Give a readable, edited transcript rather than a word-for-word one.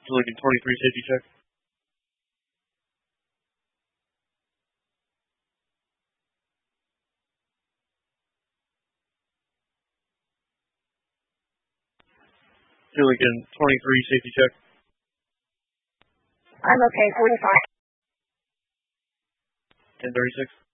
Lincoln 23 safety check. Lincoln 23 safety check. I'm okay, 45. 1036.